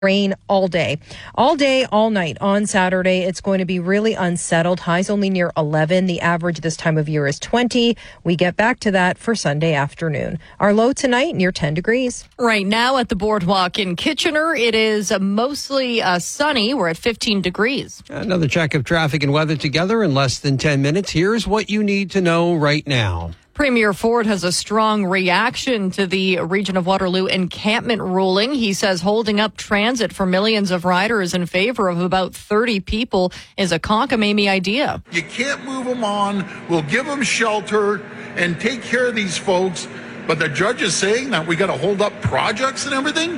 Rain all day, all night on Saturday. It's going to be really unsettled. Highs only near 11. The average this time of year is 20. We get back to that for Sunday afternoon. Our low tonight near 10 degrees. Right now at the boardwalk in Kitchener, it is mostly sunny. We're at 15 degrees. Another check of traffic and weather together in less than 10 minutes. Here's what you need to know right now. Premier Ford has a strong reaction to the Region of Waterloo encampment ruling. He says holding up transit for millions of riders in favor of about 30 people is a cockamamie idea. You can't move them on. We'll give them shelter and take care of these folks. But the judge is saying that we got to hold up projects and everything.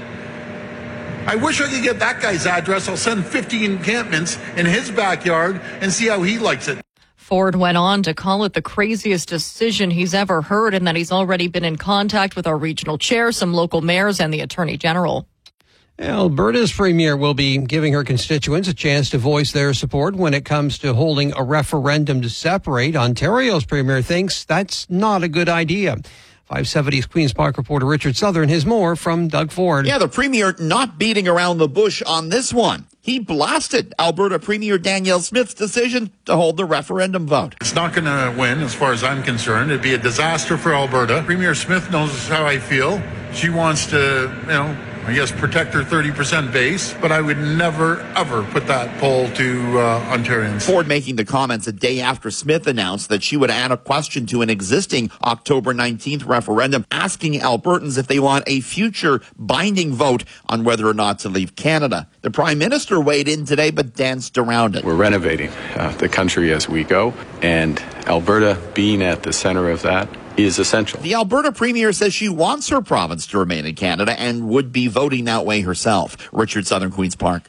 I wish I could get that guy's address. I'll send 50 encampments in his backyard and see how he likes it. Ford went on to call it the craziest decision he's ever heard and that he's already been in contact with our regional chair, some local mayors, and the Attorney General. Alberta's premier will be giving her constituents a chance to voice their support when it comes to holding a referendum to separate. Ontario's premier thinks that's not a good idea. 570's Queen's Park reporter Richard Southern has more from Doug Ford. Yeah, the premier not beating around the bush on this one. He blasted Alberta Premier Danielle Smith's decision to hold the referendum vote. It's not going to win as far as I'm concerned. It'd be a disaster for Alberta. Premier Smith knows how I feel. She wants to, I guess, protect her 30% base, but I would never, ever put that poll to Ontarians. Ford making the comments a day after Smith announced that she would add a question to an existing October 19th referendum asking Albertans if they want a future binding vote on whether or not to leave Canada. The Prime Minister weighed in today but danced around it. We're renovating the country as we go, and Alberta being at the center of that is essential. The Alberta Premier says she wants her province to remain in Canada and would be voting that way herself. Richard Southern, Queen's Park.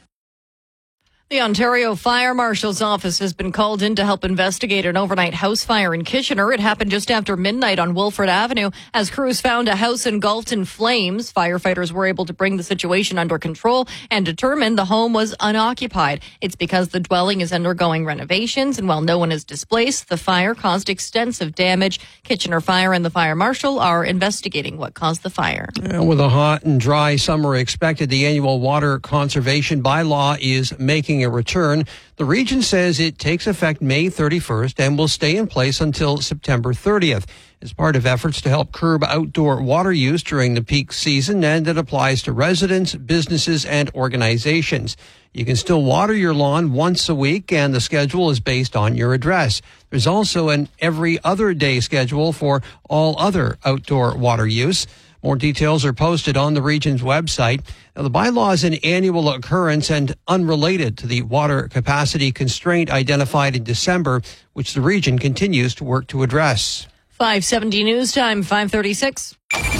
The Ontario Fire Marshal's office has been called in to help investigate an overnight house fire in Kitchener. It happened just after midnight on Wilfred Avenue as crews found a house engulfed in flames. Firefighters were able to bring the situation under control and determine the home was unoccupied. It's because the dwelling is undergoing renovations, and while no one is displaced, the fire caused extensive damage. Kitchener Fire and the Fire Marshal are investigating what caused the fire. With a hot and dry summer expected, the annual water conservation bylaw is making a return. The region says it takes effect May 31st and will stay in place until September 30th as part of efforts to help curb outdoor water use during the peak season, and it applies to residents, businesses, and organizations. You can still water your lawn once a week, and the schedule is based on your address. There's also an every other day schedule for all other outdoor water use. More details are posted on the region's website. Now, the bylaw is an annual occurrence and unrelated to the water capacity constraint identified in December, which the region continues to work to address. 570 News Time, 5:36.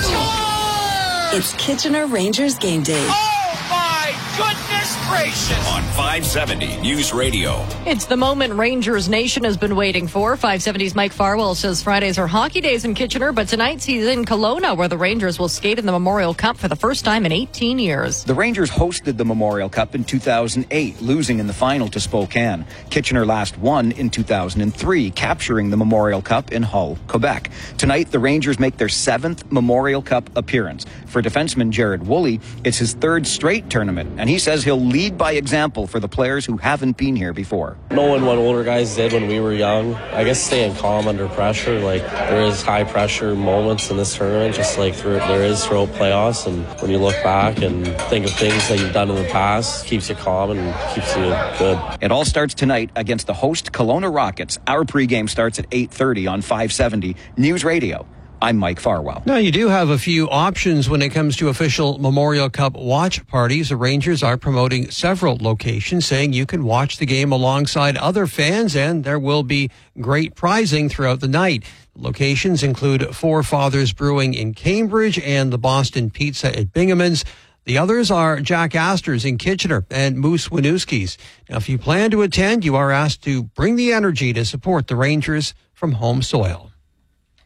It's Kitchener Rangers game day. Oh, my goodness gracious! On 570 News Radio. It's the moment Rangers Nation has been waiting for. 570's Mike Farwell says Fridays are hockey days in Kitchener, but tonight's he's in Kelowna, where the Rangers will skate in the Memorial Cup for the first time in 18 years. The Rangers hosted the Memorial Cup in 2008, losing in the final to Spokane. Kitchener last won in 2003, capturing the Memorial Cup in Hull, Quebec. Tonight, the Rangers make their 7th Memorial Cup appearance. For defenseman Jared Woolley, it's his 3rd straight tournament, and he says he'll lead by example for the players who haven't been here before. Knowing what older guys did when we were young, I guess staying calm under pressure. Like, there is high pressure moments in this tournament, just like there is throughout playoffs. And when you look back and think of things that you've done in the past, keeps you calm and keeps you good. It all starts tonight against the host Kelowna Rockets. Our pregame starts at 8:30 on 570 News Radio. I'm Mike Farwell. Now, you do have a few options when it comes to official Memorial Cup watch parties. The Rangers are promoting several locations, saying you can watch the game alongside other fans, and there will be great prizing throughout the night. Locations include Four Fathers Brewing in Cambridge and the Boston Pizza at Binghamton's. The others are Jack Astor's in Kitchener and Moose Winooski's. Now, if you plan to attend, you are asked to bring the energy to support the Rangers from home soil.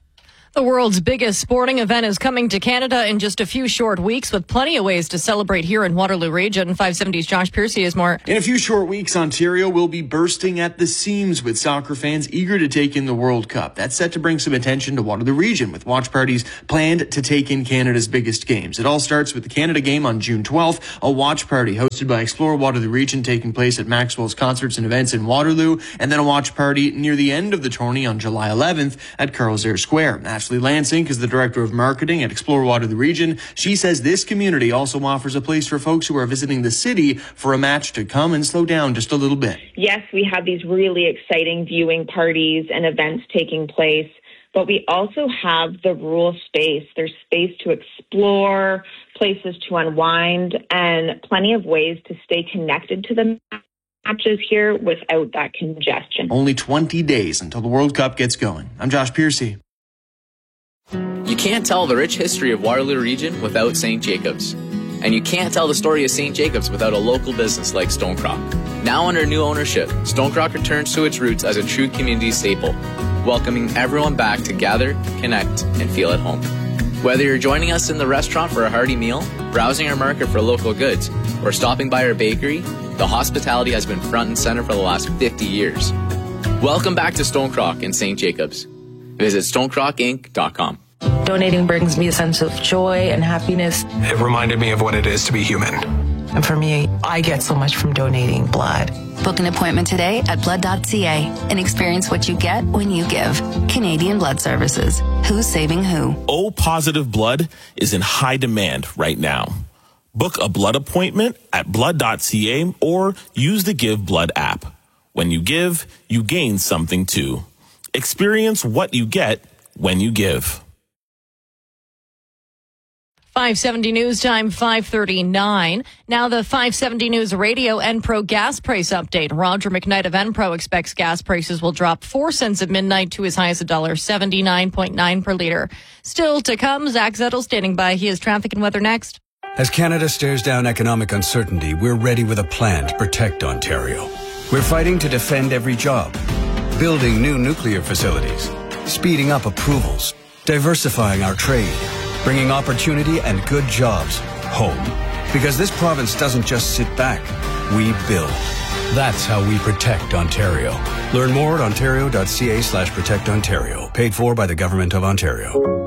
The world's biggest sporting event is coming to Canada in just a few short weeks, with plenty of ways to celebrate here in Waterloo Region. 570's Josh Piercy has more. In a few short weeks, Ontario will be bursting at the seams with soccer fans eager to take in the World Cup. That's set to bring some attention to Waterloo Region, with watch parties planned to take in Canada's biggest games. It all starts with the Canada game on June 12th, a watch party hosted by Explore Waterloo Region taking place at Maxwell's Concerts and Events in Waterloo, and then a watch party near the end of the tourney on July 11th at Carl's Air Square. Ashley Lansing is the Director of Marketing at Explore Waterloo Region. She says this community also offers a place for folks who are visiting the city for a match to come and slow down just a little bit. Yes, we have these really exciting viewing parties and events taking place, but we also have the rural space. There's space to explore, places to unwind, and plenty of ways to stay connected to the matches here without that congestion. Only 20 days until the World Cup gets going. I'm Josh Piercy. You can't tell the rich history of Waterloo Region without St. Jacobs. And you can't tell the story of St. Jacobs without a local business like Stonecrock. Now under new ownership, Stonecrock returns to its roots as a true community staple, welcoming everyone back to gather, connect, and feel at home. Whether you're joining us in the restaurant for a hearty meal, browsing our market for local goods, or stopping by our bakery, the hospitality has been front and center for the last 50 years. Welcome back to Stonecrock and St. Jacobs. Visit stonecrockinc.com. Donating brings me a sense of joy and happiness. It reminded me of what it is to be human. And for me, I get so much from donating blood. Book an appointment today at blood.ca and experience what you get when you give. Canadian Blood Services. Who's saving who? O positive blood is in high demand right now. Book a blood appointment at blood.ca or use the Give Blood app. When you give, you gain something too. Experience what you get when you give. 570 News Time, 5:39. Now the 570 News Radio Enpro gas price update. Roger McKnight of Enpro expects gas prices will drop 4 cents at midnight to as high as $1.79.9 per liter. Still to come, Zach Zettel standing by. He has traffic and weather next. As Canada stares down economic uncertainty, we're ready with a plan to protect Ontario. We're fighting to defend every job, building new nuclear facilities, speeding up approvals, diversifying our trade, bringing opportunity and good jobs home. Because this province doesn't just sit back, we build. That's how we protect Ontario. Learn more at ontario.ca/protectontario. Paid for by the Government of Ontario.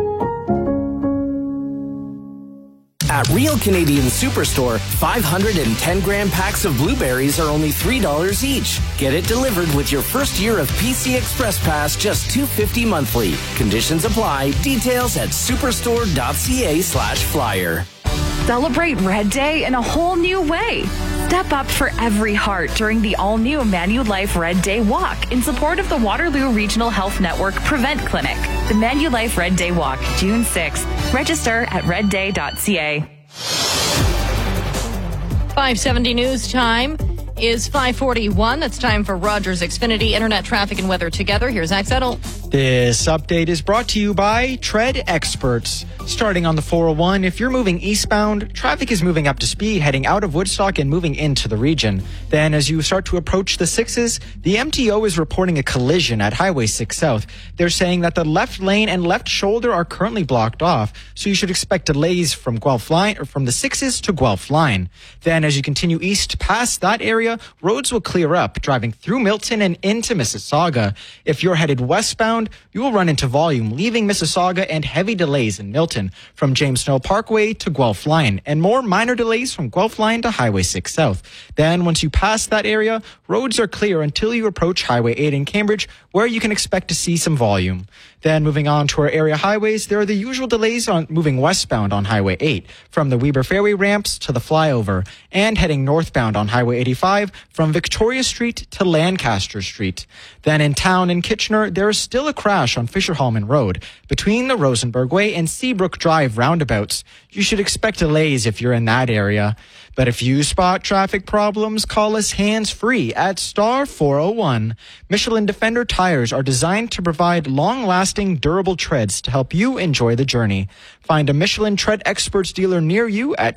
At Real Canadian Superstore, 510-gram packs of blueberries are only $3 each. Get it delivered with your first year of PC Express Pass, just $2.50 monthly. Conditions apply. Details at superstore.ca/flyer. Celebrate Red Day in a whole new way. Step up for every heart during the all-new Manulife Red Day Walk in support of the Waterloo Regional Health Network Prevent Clinic. The Manulife Red Day Walk, June 6th. Register at redday.ca. 570 News Time is 5:41. It's time for Rogers Xfinity Internet Traffic and Weather Together. Here's Zach Zettel. This update is brought to you by Tread Experts. Starting on the 401, if you're moving eastbound, traffic is moving up to speed, heading out of Woodstock and moving into the region. Then as you start to approach the 6s, the MTO is reporting a collision at Highway 6 South. They're saying that the left lane and left shoulder are currently blocked off, so you should expect delays from Guelph Line or from the 6s to Guelph Line. Then as you continue east past that area, roads will clear up, driving through Milton and into Mississauga. If you're headed westbound, you will run into volume, leaving Mississauga and heavy delays in Milton from James Snow Parkway to Guelph Line, and more minor delays from Guelph Line to Highway 6 South. Then once you pass that area, roads are clear until you approach Highway 8 in Cambridge, where you can expect to see some volume. Then moving on to our area highways, there are the usual delays on moving westbound on Highway 8 from the Weber Fairway ramps to the flyover, and heading northbound on Highway 85 from Victoria Street to Lancaster Street. Then in town in Kitchener, there is still a crash on Fisher-Hallman Road between the Rosenberg Way and Seabrook Drive roundabouts. You should expect delays if you're in that area. But if you spot traffic problems, call us hands-free at star 401. Michelin Defender tires are designed to provide long-lasting, durable treads to help you enjoy the journey. Find a Michelin Tread Experts dealer near you at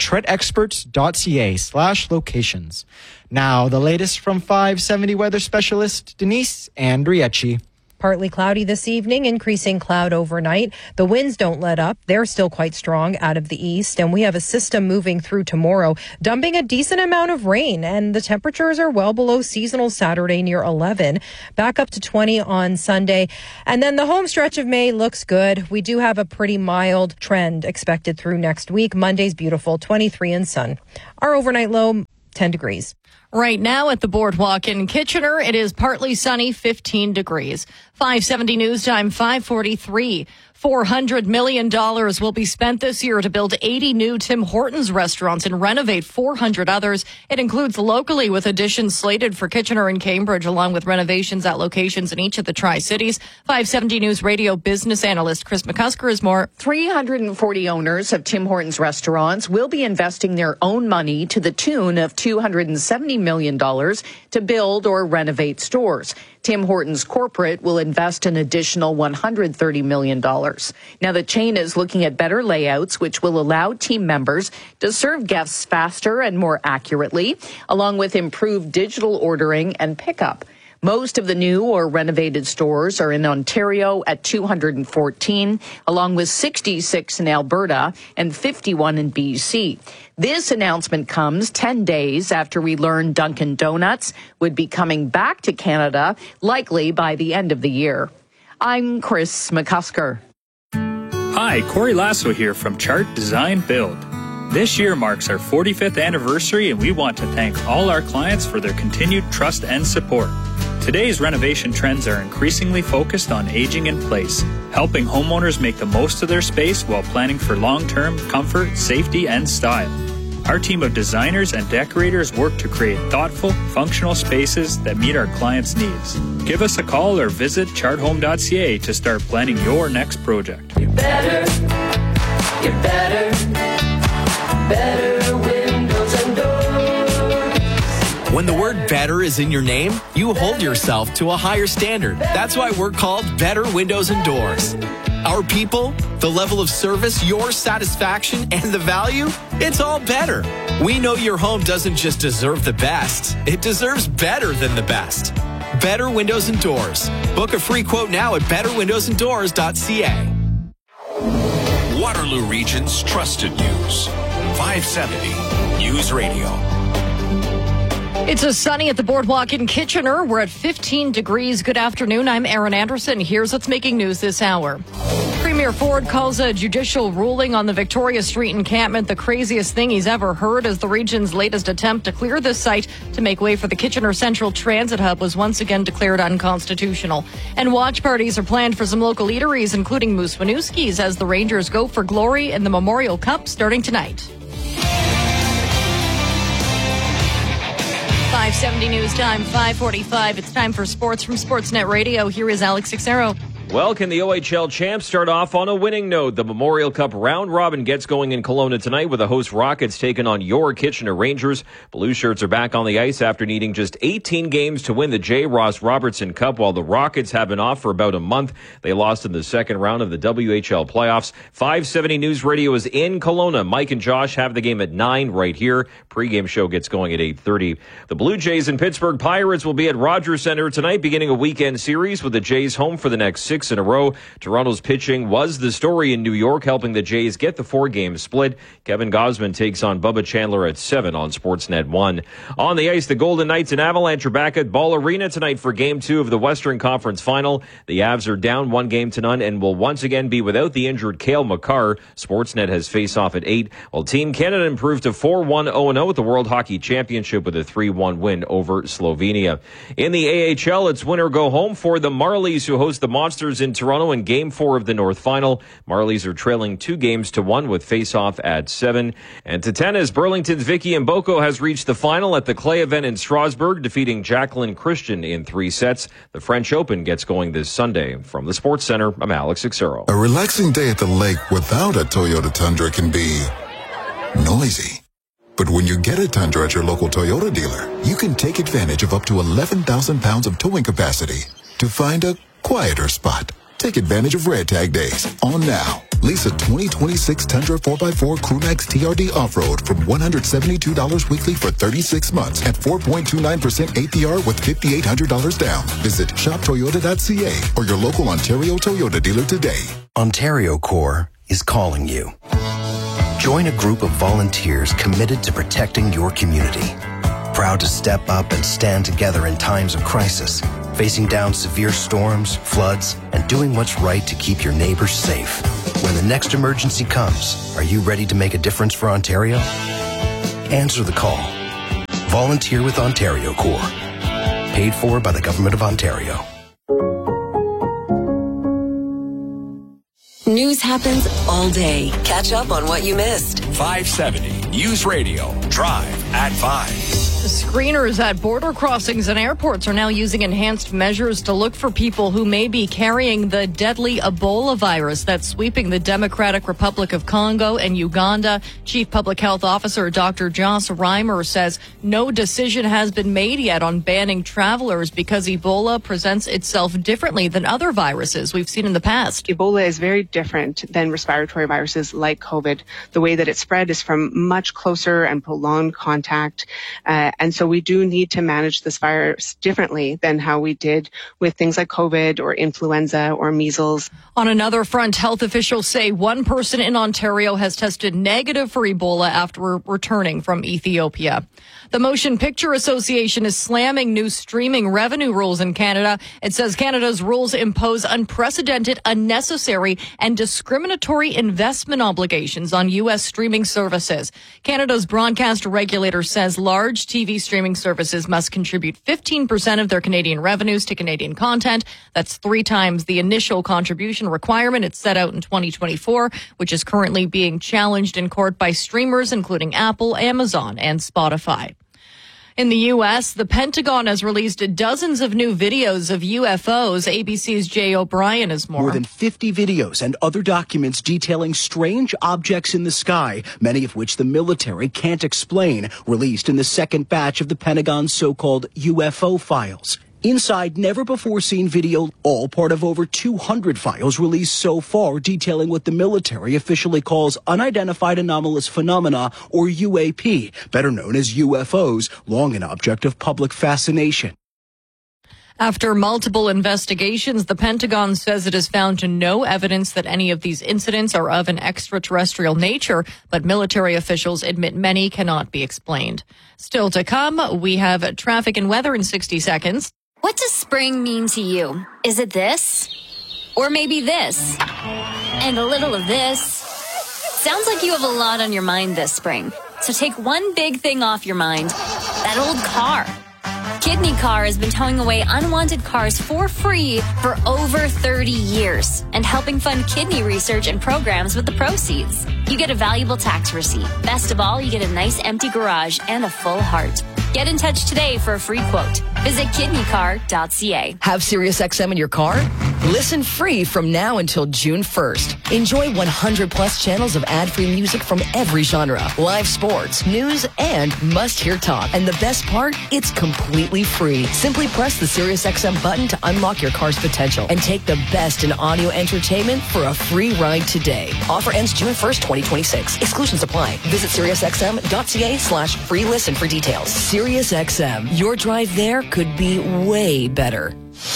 treadexperts.ca/locations. Now, the latest from 570 weather specialist Denise Andriecci. Partly cloudy this evening, increasing cloud overnight. The winds don't let up. They're still quite strong out of the east, and we have a system moving through tomorrow, dumping a decent amount of rain, and the temperatures are well below seasonal Saturday near 11, back up to 20 on Sunday. And then the home stretch of May looks good. We do have a pretty mild trend expected through next week. Monday's beautiful, 23 and sun. Our overnight low, 10 degrees. Right now at the Boardwalk in Kitchener, it is partly sunny, 15 degrees. 570 News Time, 5:43. $400 million will be spent this year to build 80 new Tim Hortons restaurants and renovate 400 others. It includes locally with additions slated for Kitchener and Cambridge, along with renovations at locations in each of the Tri-Cities. 570 News Radio business analyst Chris McCusker is more. 340 owners of Tim Hortons restaurants will be investing their own money to the tune of $270 million to build or renovate stores. Tim Hortons Corporate will invest an additional $130 million. Now, the chain is looking at better layouts, which will allow team members to serve guests faster and more accurately, along with improved digital ordering and pickup. Most of the new or renovated stores are in Ontario at 214, along with 66 in Alberta and 51 in BC. This announcement comes 10 days after we learned Dunkin' Donuts would be coming back to Canada, likely by the end of the year. I'm Chris McCusker. Hi, Corey Lasso here from Chart Design Build. This year marks our 45th anniversary, and we want to thank all our clients for their continued trust and support. Today's renovation trends are increasingly focused on aging in place, helping homeowners make the most of their space while planning for long-term comfort, safety, and style. Our team of designers and decorators work to create thoughtful, functional spaces that meet our clients' needs. Give us a call or visit charthome.ca to start planning your next project. You're better windows and doors. When the word better is in your name, you hold yourself to a higher standard. That's why we're called Better Windows and Doors. Our people, the level of service, your satisfaction, and the value, it's all better. We know your home doesn't just deserve the best, it deserves better than the best. Better Windows and Doors. Book a free quote now at betterwindowsanddoors.ca. Waterloo Region's trusted news. 570 News Radio. It's a sunny at the Boardwalk in Kitchener. We're at 15 degrees. Good afternoon. I'm Erin Anderson. Here's what's making news this hour. Premier Ford calls a judicial ruling on the Victoria Street encampment the craziest thing he's ever heard, as the region's latest attempt to clear this site to make way for the Kitchener Central Transit Hub was once again declared unconstitutional. And watch parties are planned for some local eateries, including Moose Winooski's, as the Rangers go for glory in the Memorial Cup starting tonight. 570 News Time, 5:45. It's time for sports from Sportsnet Radio. Here is Alex Sixero. Well, can the OHL champs start off on a winning note? The Memorial Cup round robin gets going in Kelowna tonight with the host Rockets taking on your Kitchener Rangers. Blue Shirts are back on the ice after needing just 18 games to win the J. Ross Robertson Cup, while the Rockets have been off for about a month. They lost in the second round of the WHL playoffs. 570 News Radio is in Kelowna. Mike and Josh have the game at 9 right here. Pre-game show gets going at 8:30. The Blue Jays and Pittsburgh Pirates will be at Rogers Centre tonight, beginning a weekend series with the Jays home for the next 6 in a row. Toronto's pitching was the story in New York, helping the Jays get the 4-game split. Kevin Gausman takes on Bubba Chandler at 7 on Sportsnet 1. On the ice, the Golden Knights and Avalanche are back at Ball Arena tonight for Game 2 of the Western Conference Final. The Avs are down 1-0 and will once again be without the injured Cale Makar. Sportsnet has face-off at 8, while Team Canada improved to 4-1 0-0 at the World Hockey Championship with a 3-1 win over Slovenia. In the AHL, it's win or go home for the Marlies, who host the Monsters in Toronto in Game 4 of the North Final. Marlies are trailing 2-1 with face-off at 7. And to tennis, Burlington's Vicky Mboko has reached the final at the clay event in Strasbourg, defeating Jacqueline Christian in 3 sets. The French Open gets going this Sunday. From the Sports Center, I'm Alex Sixero. A relaxing day at the lake without a Toyota Tundra can be noisy. But when you get a Tundra at your local Toyota dealer, you can take advantage of up to 11,000 pounds of towing capacity to find a quieter spot. Take advantage of Red Tag Days on now. Lease a 2026 Tundra 4x4 Crewmax TRD Off-Road from $172 weekly for 36 months at 4.29% APR with $5,800 down. Visit shoptoyota.ca or your local Ontario Toyota dealer today. Ontario Corps is calling you. Join a group of volunteers committed to protecting your community. Proud to step up and stand together in times of crisis, facing down severe storms, floods, and doing what's right to keep your neighbors safe. When the next emergency comes, are you ready to make a difference for Ontario? Answer the call. Volunteer with Ontario Corps. Paid for by the Government of Ontario. News happens all day. Catch up on what you missed. 570 News Radio. Drive at 5. Screeners at border crossings and airports are now using enhanced measures to look for people who may be carrying the deadly Ebola virus that's sweeping the Democratic Republic of Congo and Uganda. Chief Public Health Officer Dr. Joss Reimer says no decision has been made yet on banning travelers because Ebola presents itself differently than other viruses we've seen in the past. Ebola is very different than respiratory viruses like COVID. The way that it's spread is from much closer and prolonged contact. And so we do need to manage this virus differently than how we did with things like COVID or influenza or measles. On another front, health officials say one person in Ontario has tested negative for Ebola after returning from Ethiopia. The Motion Picture Association is slamming new streaming revenue rules in Canada. It says Canada's rules impose unprecedented, unnecessary, and discriminatory investment obligations on U.S. streaming services. Canada's broadcast regulator says large TV streaming services must contribute 15% of their Canadian revenues to Canadian content. That's 3 times the initial contribution requirement it's set out in 2024, which is currently being challenged in court by streamers including Apple, Amazon, and Spotify. In the U.S., the Pentagon has released dozens of new videos of UFOs. ABC's Jay O'Brien is more. More than 50 videos and other documents detailing strange objects in the sky, many of which the military can't explain, released in the second batch of the Pentagon's so-called UFO files. Inside never-before-seen video, all part of over 200 files released so far detailing what the military officially calls unidentified anomalous phenomena, or UAP, better known as UFOs, long an object of public fascination. After multiple investigations, the Pentagon says it has found no evidence that any of these incidents are of an extraterrestrial nature, but military officials admit many cannot be explained. Still to come, we have traffic and weather in 60 seconds. What does spring mean to you? Is it this? Or maybe this? And a little of this? Sounds like you have a lot on your mind this spring. So take one big thing off your mind. That old car. Kidney Car has been towing away unwanted cars for free for over 30 years and helping fund kidney research and programs with the proceeds. You get a valuable tax receipt. Best of all, you get a nice empty garage and a full heart. Get in touch today for a free quote. Visit kidneycar.ca. Have SiriusXM in your car? Listen free from now until June 1st. Enjoy 100 plus channels of ad-free music from every genre, live sports, news, and must-hear talk. And the best part? It's completely free. Simply press the SiriusXM button to unlock your car's potential and take the best in audio entertainment for a free ride today. Offer ends June 1st, 2026. Exclusions apply. Visit SiriusXM.ca/free listen for details. SiriusXM. Your drive there could be way better.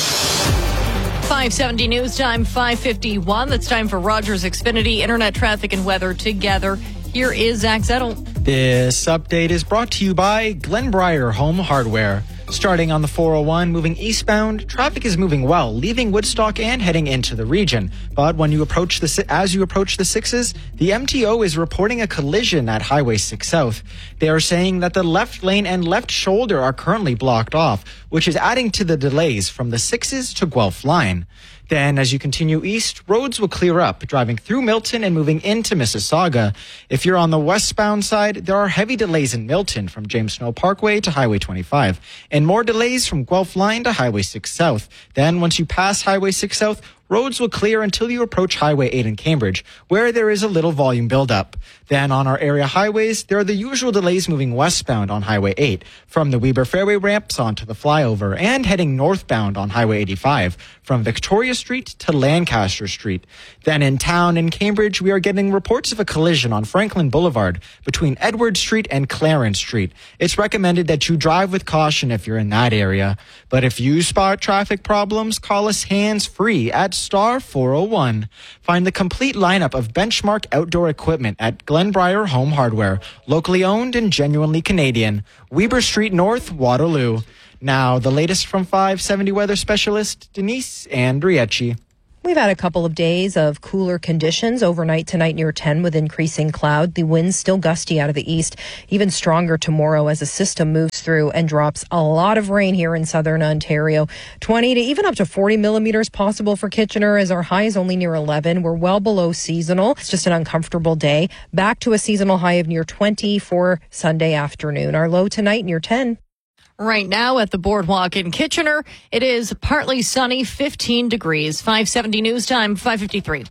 570 news time, 5:51. That's time for Rogers Xfinity internet traffic and weather together. Here is Zach Zettel. This update is brought to you by Glenbriar Home Hardware. Starting on the 401, moving eastbound, traffic is moving well, leaving Woodstock and heading into the region. But when you approach as you approach the 6s, the MTO is reporting a collision at Highway 6 South. They are saying that the left lane and left shoulder are currently blocked off, which is adding to the delays from the 6s to Guelph line. Then, as you continue east, roads will clear up, driving through Milton and moving into Mississauga. If you're on the westbound side, there are heavy delays in Milton from James Snow Parkway to Highway 25, and more delays from Guelph Line to Highway 6 South. Then, once you pass Highway 6 South, roads will clear until you approach Highway 8 in Cambridge, where there is a little volume buildup. Then on our area highways, there are the usual delays moving westbound on Highway 8, from the Weber Fairway ramps onto the flyover, and heading northbound on Highway 85, from Victoria Street to Lancaster Street. Then in town in Cambridge, we are getting reports of a collision on Franklin Boulevard between Edward Street and Clarence Street. It's recommended that you drive with caution if you're in that area. But if you spot traffic problems, call us hands-free at star 401. Find the complete lineup of Benchmark outdoor equipment at Glenbriar Home Hardware, locally owned and genuinely Canadian. Weber Street North, Waterloo. Now, the latest from 570 weather specialist Denise Andriecci. We've had a couple of days of cooler conditions overnight tonight near 10 with increasing cloud. The wind's still gusty out of the east, even stronger tomorrow as a system moves through and drops a lot of rain here in southern Ontario. 20 to even up to 40 millimeters possible for Kitchener as our high is only near 11. We're well below seasonal. It's just an uncomfortable day. Back to a seasonal high of near 20 for Sunday afternoon. Our low tonight near 10. Right now at the Boardwalk in Kitchener, it is partly sunny, 15 degrees. 570 news time, 5:53.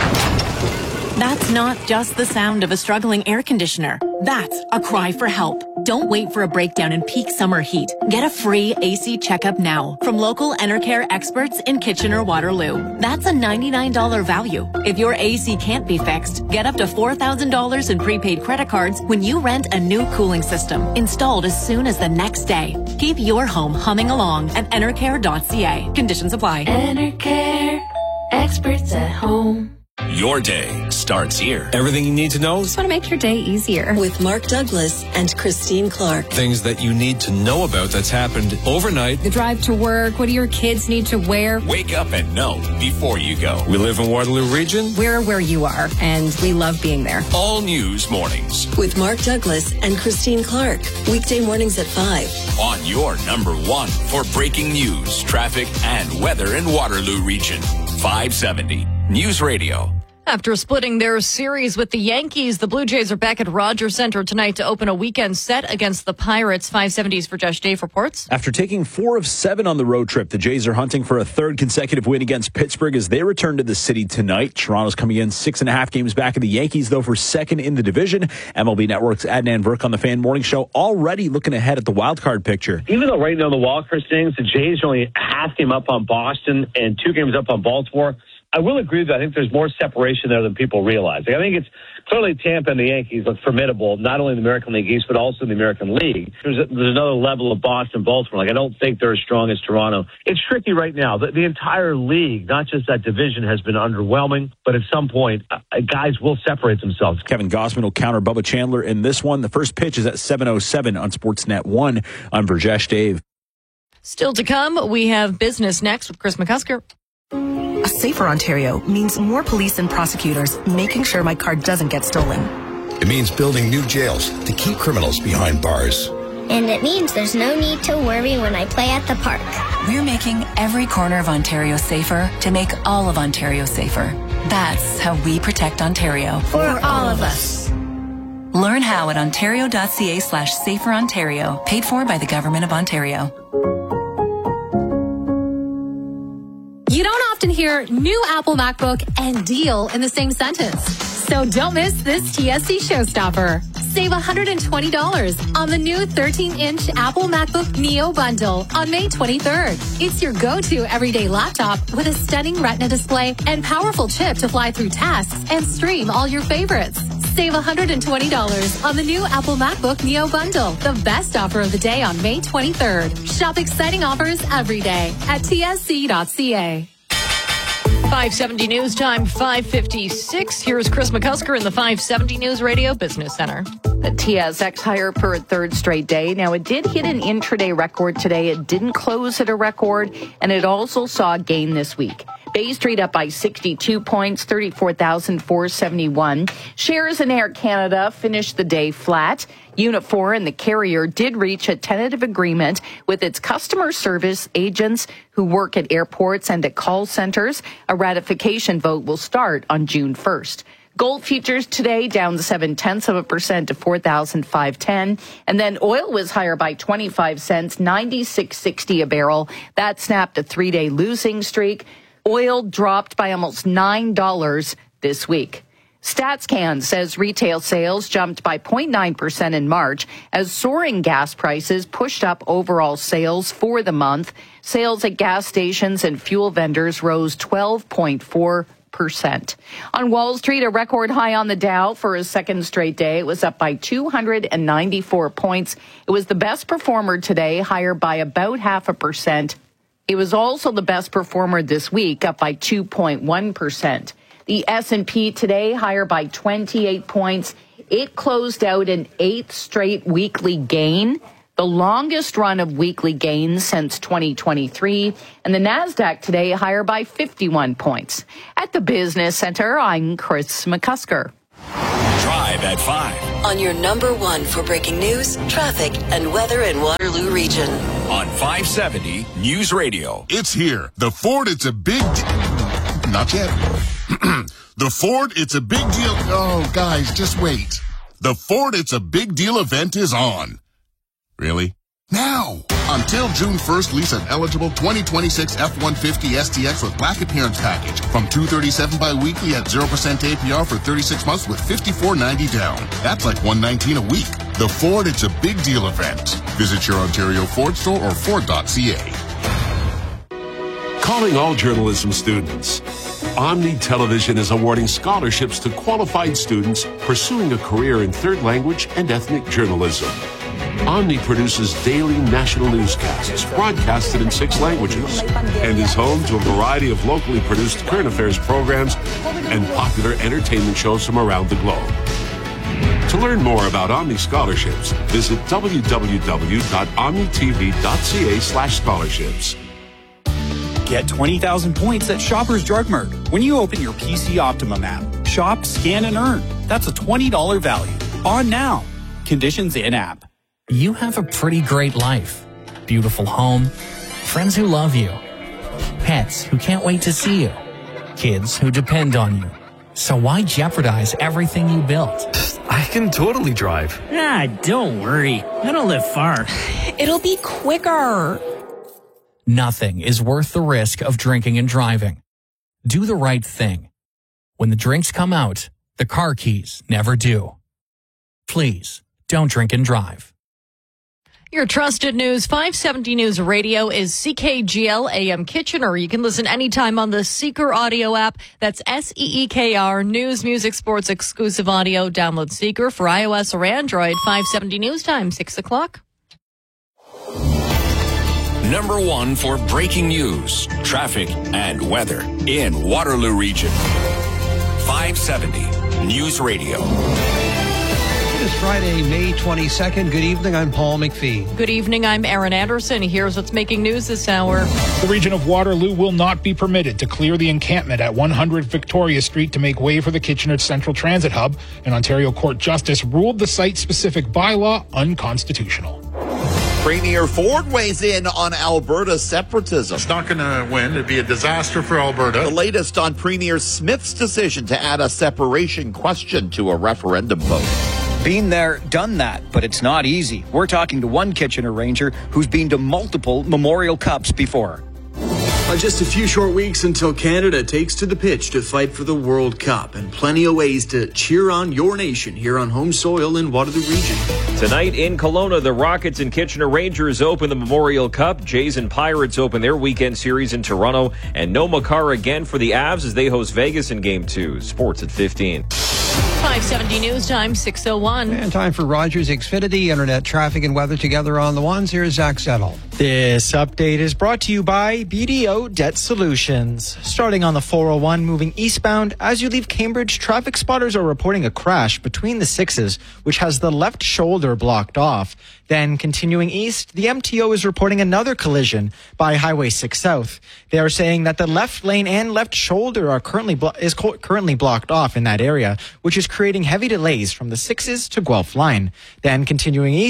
That's not just the sound of a struggling air conditioner. That's a cry for help. Don't wait for a breakdown in peak summer heat. Get a free AC checkup now from local Enercare experts in Kitchener-Waterloo. That's a $99 value. If your AC can't be fixed, get up to $4,000 in prepaid credit cards when you rent a new cooling system installed as soon as the next day. Keep your home humming along at enercare.ca. Conditions apply. Enercare, experts at home. Your day starts here. Everything you need to know. Just want to make your day easier. With Mark Douglas and Christine Clark. Things that you need to know about that's happened overnight. The drive to work. What do your kids need to wear? Wake up and know before you go. We live in Waterloo Region. We're where you are, and we love being there. All News Mornings. With Mark Douglas and Christine Clark. Weekday mornings at 5. On your number one for breaking news, traffic, and weather in Waterloo Region. 570 News Radio. After splitting their series with the Yankees, the Blue Jays are back at Rogers Centre tonight to open a weekend set against the Pirates. 570's for Josh Dave reports. After taking 4 of 7 on the road trip, the Jays are hunting for a third consecutive win against Pittsburgh as they return to the city tonight. Toronto's coming in 6.5 games back of the Yankees, though, for second in the division. MLB Network's Adnan Virk on the Fan Morning Show already looking ahead at the wild card picture. Even though right now the wild card standings, the Jays are only a half game up on Boston and 2 games up on Baltimore. I will agree that I think there's more separation there than people realize. I think it's clearly Tampa and the Yankees look formidable, not only in the American League East, but also in the American League. There's another level of Boston, Baltimore. I don't think they're as strong as Toronto. It's tricky right now. The entire league, not just that division, has been underwhelming, but at some point, guys will separate themselves. Kevin Gossman will counter Bubba Chandler in this one. The first pitch is at 7:07 on Sportsnet 1. I'm Virjesh Dave. Still to come, we have business next with Chris McCusker. A safer Ontario means more police and prosecutors making sure my car doesn't get stolen. It means building new jails to keep criminals behind bars. And it means there's no need to worry when I play at the park. We're making every corner of Ontario safer to make all of Ontario safer. That's how we protect Ontario. For all of us. Learn how at ontario.ca/saferontario. Paid for by the Government of Ontario. You don't often hear new Apple MacBook and deal in the same sentence. So don't miss this TSC showstopper. Save $120 on the new 13-inch Apple MacBook Neo bundle on May 23rd. It's your go-to everyday laptop with a stunning Retina display and powerful chip to fly through tasks and stream all your favorites. Save $120 on the new Apple MacBook Neo bundle, the best offer of the day on May 23rd. Shop exciting offers every day at tsc.ca. 570 News Time, 5:56. Here's Chris McCusker in the 570 News Radio Business Center. The TSX higher for a third straight day. Now, it did hit an intraday record today. It didn't close at a record, and it also saw a gain this week. Bay Street up by 62 points, 34,471. Shares in Air Canada finished the day flat. Unit 4 and the carrier did reach a tentative agreement with its customer service agents who work at airports and at call centers. A ratification vote will start on June 1st. Gold futures today down 0.7% to 4,510. And then oil was higher by 25 cents, 96.60 a barrel. That snapped a 3-day losing streak. Oil dropped by almost $9 this week. StatsCan says retail sales jumped by 0.9% in March as soaring gas prices pushed up overall sales for the month. Sales at gas stations and fuel vendors rose 12.4%. On Wall Street, a record high on the Dow for a second straight day. It was up by 294 points. It was the best performer today, higher by about 0.5%. It was also the best performer this week, up by 2.1%. The S&P today higher by 28 points. It closed out an 8th straight weekly gain, the longest run of weekly gains since 2023. And the Nasdaq today higher by 51 points. At the Business Center, I'm Chris McCusker. Drive at 5. On your number one for breaking news, traffic, and weather in Waterloo Region. On 570 News Radio. It's here. The Ford, it's a big... Not yet. The Ford, it's a big deal. Oh, guys, just wait. The Ford, it's a big deal event is on. Really? Now! Until June 1st, lease an eligible 2026 F-150 STX with black appearance package from $237 bi-weekly at 0% APR for 36 months with $54.90 down. That's like $119 a week. The Ford, it's a big deal event. Visit your Ontario Ford store or Ford.ca. Calling all journalism students. Omni Television is awarding scholarships to qualified students pursuing a career in third language and ethnic journalism. Omni produces daily national newscasts broadcasted in 6 languages and is home to a variety of locally produced current affairs programs and popular entertainment shows from around the globe. To learn more about Omni scholarships, visit www.omnitv.ca/scholarships. Get 20,000 points at Shoppers Drug Mart when you open your PC Optimum app. Shop, scan, and earn. That's a $20 value. On now. Conditions in app. You have a pretty great life. Beautiful home. Friends who love you. Pets who can't wait to see you. Kids who depend on you. So why jeopardize everything you built? I can totally drive. Don't worry. I don't live far. It'll be quicker. Nothing is worth the risk of drinking and driving. Do the right thing. When the drinks come out, the car keys never do. Please, don't drink and drive. Your trusted News 570 News Radio is CKGL AM Kitchener. You can listen anytime on the Seeker audio app. That's SEEKR, News, Music, Sports, exclusive audio. Download Seeker for iOS or Android. 570 News Time, 6 o'clock. Number one for breaking news, traffic, and weather in Waterloo Region. 570 News Radio. It is Friday, May 22nd. Good evening. I'm Paul McPhee. Good evening. I'm Aaron Anderson. Here's what's making news this hour. The region of Waterloo will not be permitted to clear the encampment at 100 Victoria Street to make way for the Kitchener Central Transit Hub. An Ontario Court Justice ruled the site-specific bylaw unconstitutional. Premier Ford weighs in on Alberta separatism. It's not going to win. It'd be a disaster for Alberta. The latest on Premier Smith's decision to add a separation question to a referendum vote. Been there, done that, but it's not easy. We're talking to one Kitchener Ranger who's been to multiple Memorial Cups before. Just a few short weeks until Canada takes to the pitch to fight for the World Cup, and plenty of ways to cheer on your nation here on home soil in Waterloo Region. Tonight in Kelowna, the Rockets and Kitchener Rangers open the Memorial Cup. Jays and Pirates open their weekend series in Toronto, and no Makar again for the Avs as they host Vegas in Game 2. Sports at 15. 570 News Time, 6:01. And time for Rogers Xfinity Internet traffic and weather together on the ones. Here's Zach Settle. This update is brought to you by BDO Debt Solutions. Starting on the 401 moving eastbound, as you leave Cambridge, traffic spotters are reporting a crash between the 6s, which has the left shoulder blocked off. Then continuing east, the MTO is reporting another collision by Highway 6 South. They are saying that the left lane and left shoulder are currently blocked off in that area, which is creating heavy delays from the 6s to Guelph line. Then continuing east,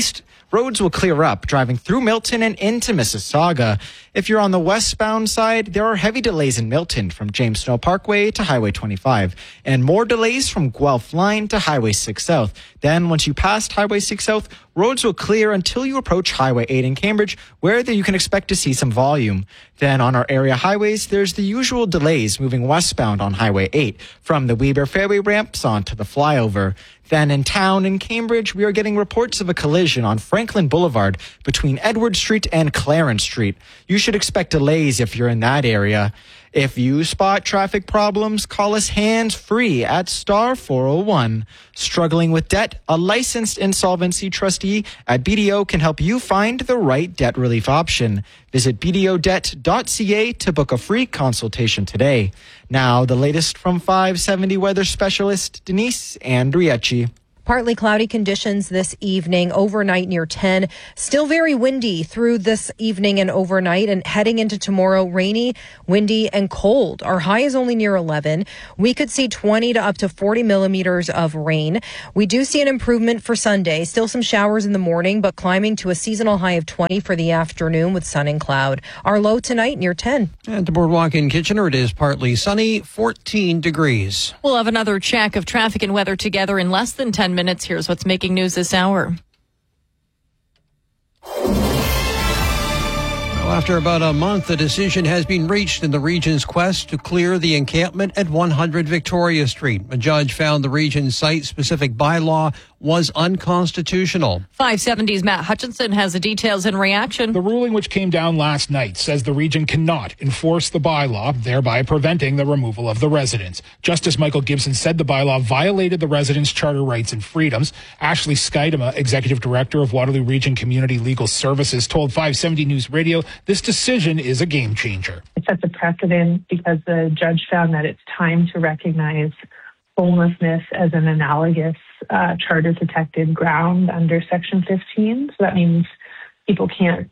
roads will clear up, driving through Milton and into Mississauga. If you're on the westbound side, there are heavy delays in Milton from James Snow Parkway to Highway 25, and more delays from Guelph Line to Highway 6 South. Then, once you pass Highway 6 South, roads will clear until you approach Highway 8 in Cambridge, where you can expect to see some volume. Then, on our area highways, there's the usual delays moving westbound on Highway 8 from the Weber Fairway ramps onto the flyover. Then in town in Cambridge, we are getting reports of a collision on Franklin Boulevard between Edward Street and Clarence Street. You should expect delays if you're in that area. If you spot traffic problems, call us hands-free at star 401. Struggling with debt? A licensed insolvency trustee at BDO can help you find the right debt relief option. Visit bdodebt.ca to book a free consultation today. Now, the latest from 570 weather specialist Denise Andriecci. Partly cloudy conditions this evening, overnight near 10. Still very windy through this evening and overnight, and heading into tomorrow, rainy, windy, and cold. Our high is only near 11. We could see 20 to up to 40 millimeters of rain. We do see an improvement for Sunday. Still some showers in the morning, but climbing to a seasonal high of 20 for the afternoon with sun and cloud. Our low tonight near 10. At the Boardwalk in Kitchener, it is partly sunny, 14 degrees. We'll have another check of traffic and weather together in less than 10 minutes. Here's what's making news this hour. Well, after about a month, a decision has been reached in the region's quest to clear the encampment at 100 Victoria Street. A judge found the region's site-specific bylaw was unconstitutional. 570's Matt Hutchinson has the details in reaction. The ruling, which came down last night, says the region cannot enforce the bylaw, thereby preventing the removal of the residence. Justice Michael Gibson said the bylaw violated the residents' charter rights and freedoms. Ashley Skydema, executive director of Waterloo Region Community Legal Services, told 570 News Radio this decision is a game changer. It sets a precedent because the judge found that it's time to recognize homelessness as an analogous charter-protected ground under Section 15. So that means people can't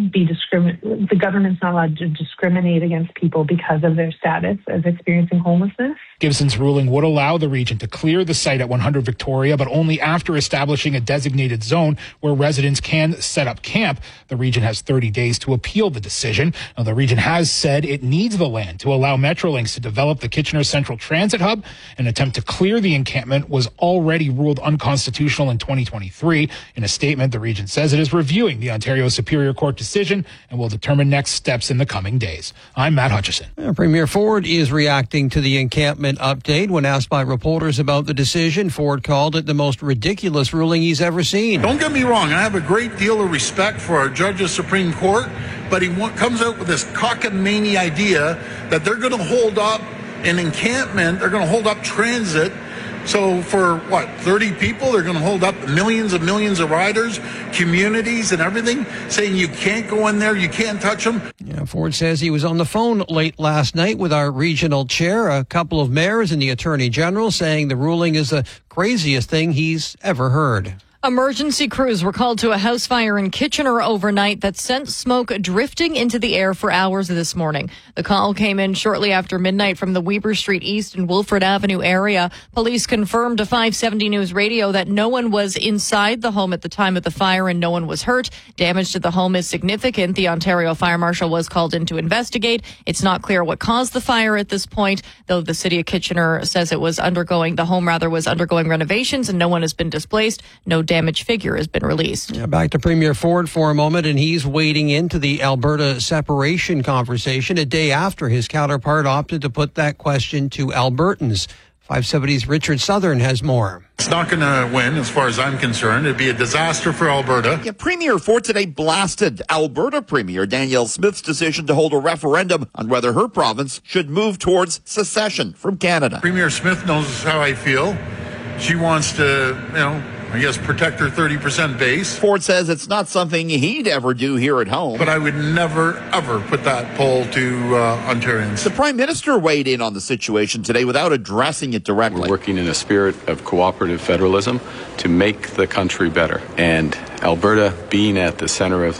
the government's not allowed to discriminate against people because of their status as experiencing homelessness. Gibson's ruling would allow the region to clear the site at 100 Victoria, but only after establishing a designated zone where residents can set up camp. The region has 30 days to appeal the decision. Now, the region has said it needs the land to allow Metrolinx to develop the Kitchener Central Transit Hub. An attempt to clear the encampment was already ruled unconstitutional in 2023. In a statement, the region says it is reviewing the Ontario Superior Court decision and will determine next steps in the coming days. I'm Matt Hutchison. Premier Ford is reacting to the encampment update. When asked by reporters about the decision, Ford called it the most ridiculous ruling he's ever seen. Don't get me wrong, I have a great deal of respect for our judge of Supreme Court, but he comes out with this cockamamie idea that they're going to hold up an encampment, they're going to hold up transit. So for 30 people, they're going to hold up millions of riders, communities and everything, saying you can't go in there, you can't touch them. Yeah, Ford says he was on the phone late last night with our regional chair, a couple of mayors and the Attorney General, saying the ruling is the craziest thing he's ever heard. Emergency crews were called to a house fire in Kitchener overnight that sent smoke drifting into the air for hours this morning. The call came in shortly after midnight from the Weber Street East and Wilfred Avenue area. Police confirmed to 570 News Radio that no one was inside the home at the time of the fire and no one was hurt. Damage to the home is significant. The Ontario Fire Marshal was called in to investigate. It's not clear what caused the fire at this point, though the city of Kitchener says the home was undergoing renovations and no one has been displaced. No damage figure has been released. Yeah, back to Premier Ford for a moment, and he's wading into the Alberta separation conversation a day after his counterpart opted to put that question to Albertans. 570's Richard Southern has more. It's not going to win, as far as I'm concerned. It'd be a disaster for Alberta. Yeah, Premier Ford today blasted Alberta Premier Danielle Smith's decision to hold a referendum on whether her province should move towards secession from Canada. Premier Smith knows how I feel. She wants to, protect her 30% base. Ford says it's not something he'd ever do here at home. But I would never, ever put that poll to Ontarians. The Prime Minister weighed in on the situation today without addressing it directly. We're working in a spirit of cooperative federalism to make the country better. And Alberta being at the center of that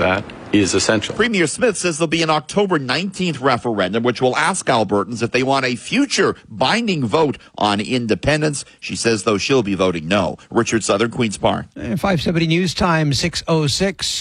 is essential. Premier Smith says there'll be an October 19th referendum which will ask Albertans if they want a future binding vote on independence. She says, though, she'll be voting no. Richard Southern, Queen's Park. 570 News Time, 6:06.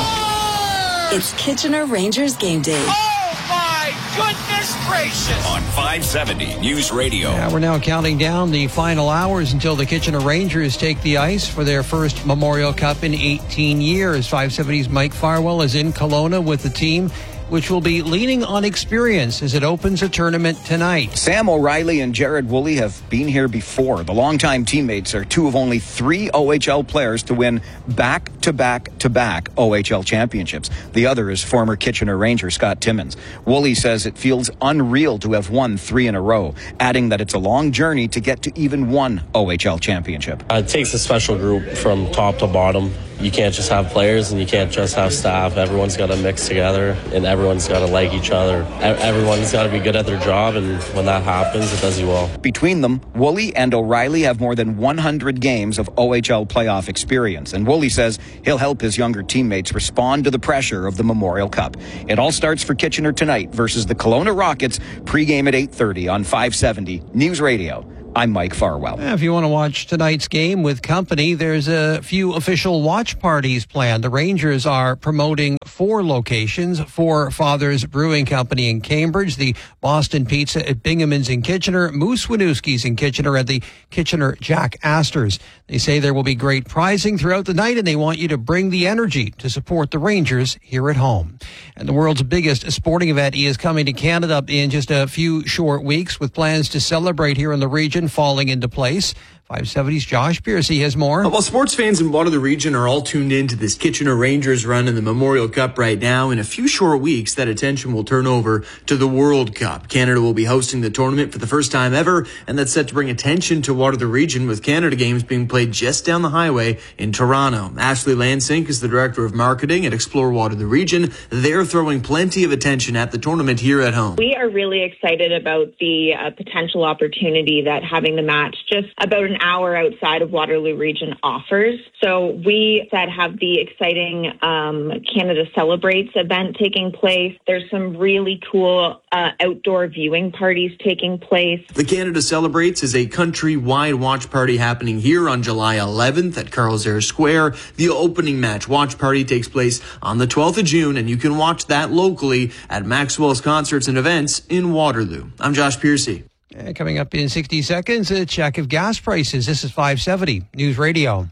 It's Kitchener Rangers game day. Oh, my goodness gracious! On 570 News Radio. Yeah, we're now counting down the final hours until the Kitchener Rangers take the ice for their first Memorial Cup in 18 years. 570's Mike Farwell is in Kelowna with the team, which will be leaning on experience as it opens a tournament tonight. Sam O'Reilly and Jared Woolley have been here before. The longtime teammates are two of only 3 OHL players to win back-to-back-to-back OHL championships. The other is former Kitchener Ranger Scott Timmins. Woolley says it feels unreal to have won 3 in a row, adding that it's a long journey to get to even one OHL championship. It takes a special group from top to bottom. You can't just have players and you can't just have staff. Everyone's got to mix together and everyone's got to like each other. Everyone's got to be good at their job, and when that happens, it does you well. Between them, Woolley and O'Reilly have more than 100 games of OHL playoff experience, and Woolley says he'll help his younger teammates respond to the pressure of the Memorial Cup. It all starts for Kitchener tonight versus the Kelowna Rockets, pregame at 8:30 on 570 News Radio. I'm Mike Farwell. If you want to watch tonight's game with company, there's a few official watch parties planned. The Rangers are promoting 4 locations: Four Fathers Brewing Company in Cambridge, the Boston Pizza at Binghamton's in Kitchener, Moose Winooski's in Kitchener, and the Kitchener Jack Astor's. They say there will be great prizing throughout the night, and they want you to bring the energy to support the Rangers here at home. And the world's biggest sporting event is coming to Canada in just a few short weeks, with plans to celebrate here in the region falling into place. 570's Josh Piercy has more. Well, sports fans in Waterloo region are all tuned in to this Kitchener Rangers run in the Memorial Cup right now. In a few short weeks, that attention will turn over to the World Cup. Canada will be hosting the tournament for the first time ever, and that's set to bring attention to Waterloo region, with Canada games being played just down the highway in Toronto. Ashley Lansink is the Director of Marketing at Explore Waterloo region. They're throwing plenty of attention at the tournament here at home. We are really excited about the potential opportunity that having the match just about an hour outside of Waterloo region offers. So we have the exciting Canada Celebrates event taking place. There's some really cool outdoor viewing parties taking place. The Canada Celebrates is a country-wide watch party happening here on July 11th at Carl's Air Square. The opening match watch party takes place on the 12th of June, and you can watch that locally at Maxwell's Concerts and Events in Waterloo. I'm Josh Piercy. Coming up in 60 seconds, a check of gas prices. This is 570 News Radio.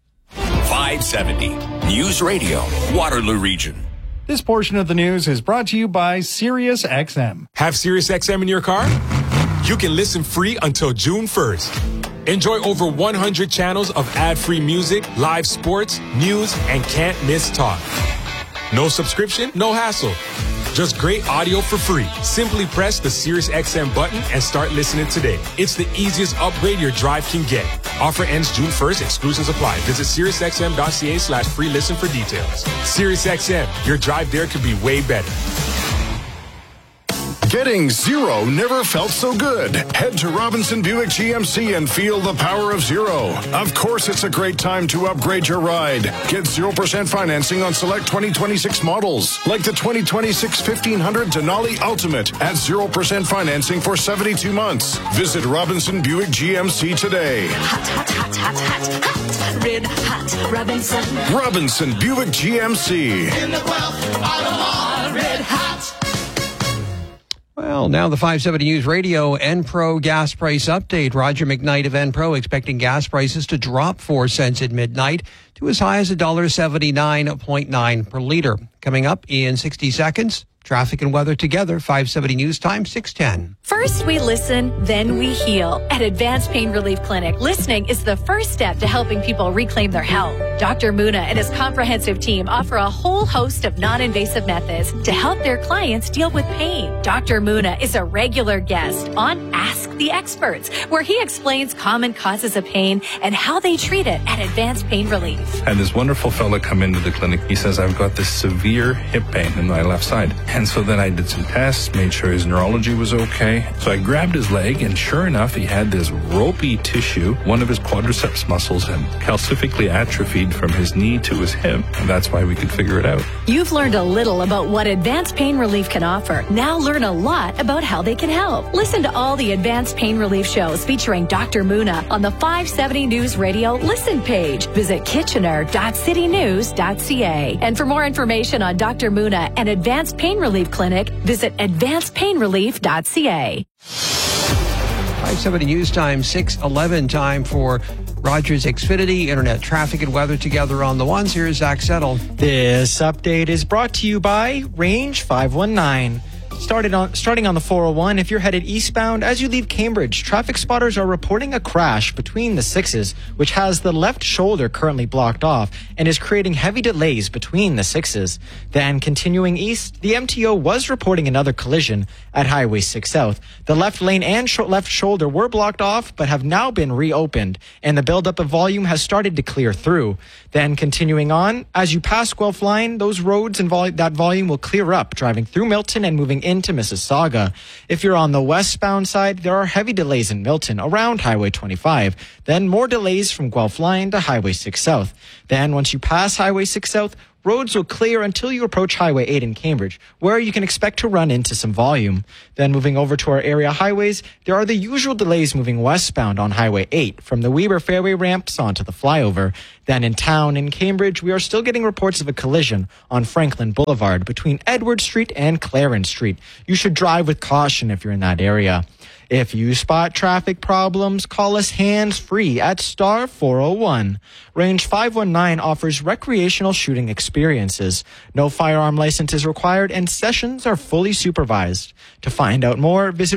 570 News Radio, Waterloo Region. This portion of the news is brought to you by SiriusXM. Have SiriusXM in your car? You can listen free until June 1st. Enjoy over 100 channels of ad-free music, live sports, news, and can't miss talk. No subscription, no hassle. Just great audio for free. Simply press the SiriusXM button and start listening today. It's the easiest upgrade your drive can get. Offer ends June 1st. Exclusions apply. Visit SiriusXM.ca/free listen for details. SiriusXM, your drive there could be way better. Getting zero never felt so good. Head to Robinson Buick GMC and feel the power of zero. Of course, it's a great time to upgrade your ride. Get 0% financing on select 2026 models, like the 2026 1500 Denali Ultimate at 0% financing for 72 months. Visit Robinson Buick GMC today. Hot, hot, hot, hot, hot, hot. Red hot Robinson. Robinson Buick GMC. In the 12th, Automall, red hot. Well, now the 570 News Radio Enpro gas price update. Roger McKnight of Enpro expecting gas prices to drop 4 cents at midnight to as high as $1.79.9 per liter. Coming up in 60 seconds, traffic and weather together. 570 News Time, 6:10. First we listen, then we heal. At Advanced Pain Relief Clinic, listening is the first step to helping people reclaim their health. Dr. Muna and his comprehensive team offer a whole host of non-invasive methods to help their clients deal with pain. Dr. Muna is a regular guest on Ask the Experts, where he explains common causes of pain and how they treat it at Advanced Pain Relief. I had this wonderful fella come into the clinic. He says, I've got this severe hip pain in my left side. And so then I did some tests, made sure his neurology was okay. So I grabbed his leg, and sure enough, he had this ropey tissue. One of his quadriceps muscles had calcifically atrophied from his knee to his hip, and that's why we could figure it out. You've learned a little about what Advanced Pain Relief can offer. Now learn a lot about how they can help. Listen to all the Advanced Pain Relief shows featuring Dr. Muna on the 570 News Radio Listen page. Visit kitchener.citynews.ca. And for more information on Dr. Muna and Advanced Pain Relief Clinic, visit advancedpainrelief.ca. 570 News Time, 6:11 time for Rogers Xfinity, internet traffic and weather together on the ones. Here's Zach Settle. This update is brought to you by Range 519. Starting on the 401, if you're headed eastbound, as you leave Cambridge, traffic spotters are reporting a crash between the 6s, which has the left shoulder currently blocked off and is creating heavy delays between the 6s. Then continuing east, the MTO was reporting another collision at Highway 6 South. The left lane and left shoulder were blocked off, but have now been reopened, and the buildup of volume has started to clear through. Then continuing on, as you pass Guelph Line, those roads and that volume will clear up, driving through Milton and moving into Mississauga. If you're on the westbound side, there are heavy delays in Milton around Highway 25. Then more delays from Guelph Line to Highway 6 South. Then once you pass Highway 6 South, roads will clear until you approach Highway 8 in Cambridge, where you can expect to run into some volume. Then moving over to our area highways, there are the usual delays moving westbound on Highway 8 from the Weber Fairway ramps onto the flyover. Then in town in Cambridge, we are still getting reports of a collision on Franklin Boulevard between Edward Street and Clarence Street. You should drive with caution if you're in that area. If you spot traffic problems, call us hands-free at star 401. Range 519 offers recreational shooting experiences. No firearm license is required and sessions are fully supervised. To find out more, visit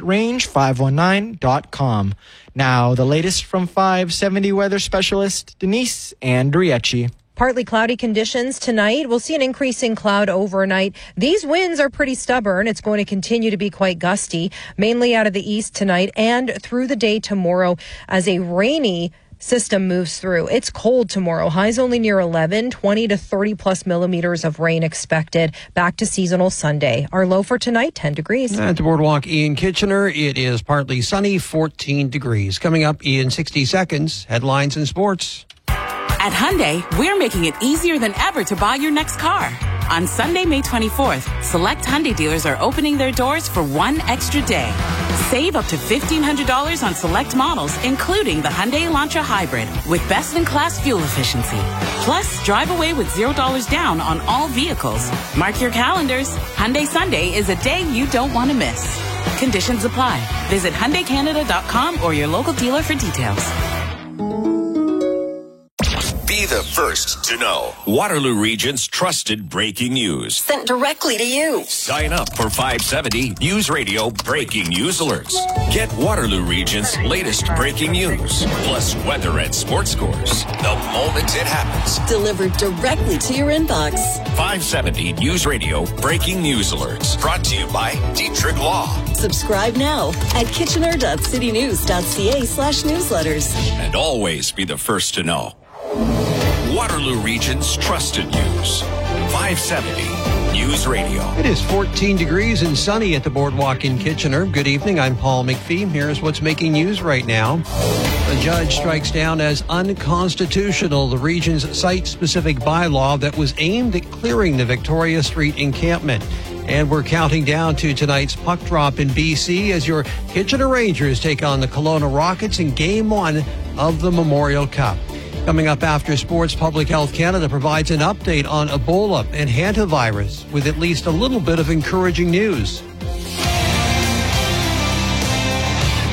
range519.com. Now, the latest from 570 weather specialist Denise Andriecci. Partly cloudy conditions tonight. We'll see an increase in cloud overnight. These winds are pretty stubborn. It's going to continue to be quite gusty, mainly out of the east tonight and through the day tomorrow as a rainy system moves through. It's cold tomorrow. Highs only near 11, 20 to 30 plus millimeters of rain expected. Back to seasonal Sunday. Our low for tonight, 10 degrees. At the Boardwalk in Kitchener, it is partly sunny, 14 degrees. Coming up in 60 seconds, headlines and sports. At Hyundai, we're making it easier than ever to buy your next car. On Sunday, May 24th, select Hyundai dealers are opening their doors for one extra day. Save up to $1,500 on select models, including the Hyundai Elantra Hybrid, with best-in-class fuel efficiency. Plus, drive away with $0 down on all vehicles. Mark your calendars. Hyundai Sunday is a day you don't want to miss. Conditions apply. Visit HyundaiCanada.com or your local dealer for details. Be the first to know Waterloo Region's trusted breaking news. Sent directly to you. Sign up for 570 News Radio Breaking News Alerts. Get Waterloo Region's latest breaking news, plus weather and sports scores the moment it happens. Delivered directly to your inbox. 570 News Radio Breaking News Alerts. Brought to you by Dietrich Law. Subscribe now at kitchener.citynews.ca/newsletters. And always be the first to know. Waterloo Region's trusted news. 570 News Radio. It is 14 degrees and sunny at the Boardwalk in Kitchener. Good evening. I'm Paul McPhee. Here's what's making news right now. A judge strikes down as unconstitutional the region's site-specific bylaw that was aimed at clearing the Victoria Street encampment. And we're counting down to tonight's puck drop in BC as your Kitchener Rangers take on the Kelowna Rockets in Game 1 of the Memorial Cup. Coming up after sports, Public Health Canada provides an update on Ebola and hantavirus with at least a little bit of encouraging news.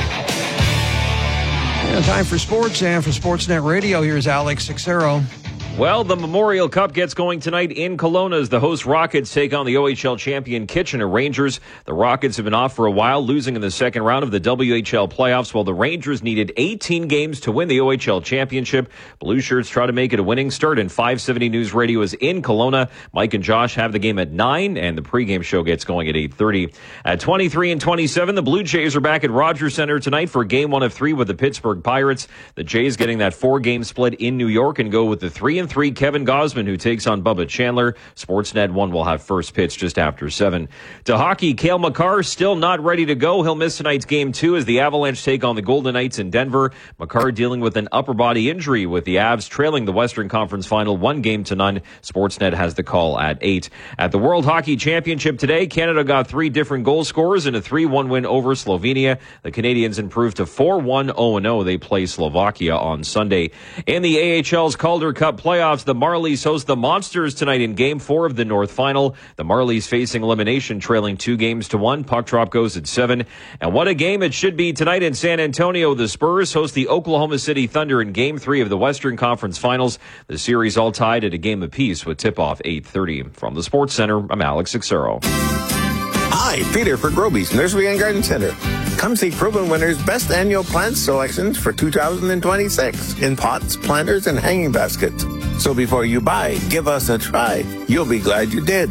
And time for sports, and for Sportsnet Radio, here's Alex Sixero. Well, the Memorial Cup gets going tonight in Kelowna as the host Rockets take on the OHL champion Kitchener Rangers. The Rockets have been off for a while, losing in the second round of the WHL playoffs, while the Rangers needed 18 games to win the OHL championship. Blue Shirts try to make it a winning start, and 570 News Radio is in Kelowna. Mike and Josh have the game at 9, and the pregame show gets going at 8:30. At 23 and 27, the Blue Jays are back at Rogers Center tonight for Game 1 of 3 with the Pittsburgh Pirates. The Jays getting that 4-game split in New York and go with the 3-3 Kevin Gausman, who takes on Bubba Chandler. Sportsnet 1 will have first pitch just after 7. To hockey, Cale Makar still not ready to go. He'll miss tonight's Game 2 as the Avalanche take on the Golden Knights in Denver. Makar dealing with an upper body injury, with the Avs trailing the Western Conference Final 1-0. Sportsnet has the call at 8. At the World Hockey Championship today, Canada got 3 different goal scorers in a 3-1 win over Slovenia. The Canadians improved to 4-1 0-0. They play Slovakia on Sunday. In the AHL's Calder Cup playoffs, the Marlies host the Monsters tonight in Game 4 of the North Final. The Marlies facing elimination, trailing 2-1. Puck drop goes at 7. And what a game it should be tonight in San Antonio. The Spurs host the Oklahoma City Thunder in Game 3 of the Western Conference Finals. The series all tied at a game apiece with tip-off 8:30. From the Sports Center, I'm Alex Xero. Hi, Peter for Groby's Nursery and Garden Center. Come see Proven Winners' best annual plant selections for 2026 in pots, planters, and hanging baskets. So before you buy, give us a try. You'll be glad you did.